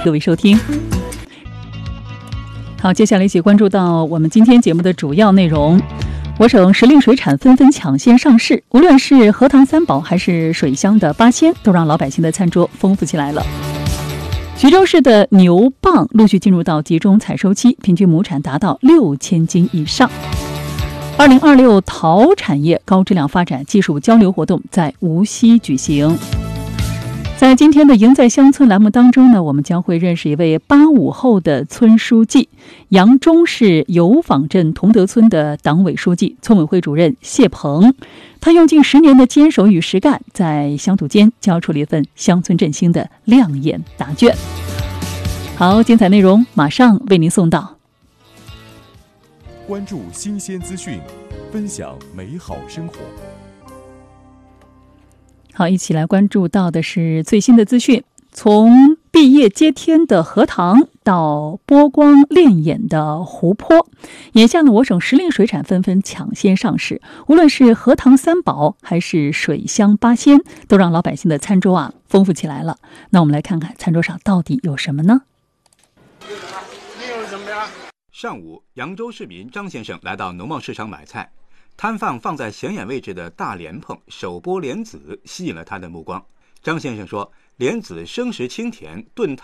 各位收听。好，接下来一起关注到我们今天节目的主要内容。我省时令水产纷纷抢先上市，无论是荷塘三宝还是水乡的八仙，都让老百姓的餐桌丰富起来了。徐州市的牛蒡陆续进入到集中采收期，平均亩产达到6000斤以上。2026陶产业高质量发展技术交流活动在无锡举行。在今天的赢在乡村栏目当中呢，我们将会认识一位85后的村书记，扬州市油坊镇同德村的党委书记、村委会主任谢鹏。他用近10年的坚守与实干，在乡土间交出了一份乡村振兴的亮眼答卷。好，精彩内容马上为您送到。 关注新鲜资讯，分享美好生活。 好，一起来关注到的是最新的资讯。从碧叶接天的荷塘到波光潋滟的湖泊，眼下呢，我省时令水产纷纷抢先上市，无论是荷塘三宝还是水乡八仙，都让老百姓的餐桌丰富起来了。那我们来看看餐桌上到底有什么呢？ 上午，扬州市民张先生来到农贸市场买菜，摊贩放在显眼位置的大莲蓬手剥莲子吸引了他的目光。张先生说，莲子生食清甜，炖汤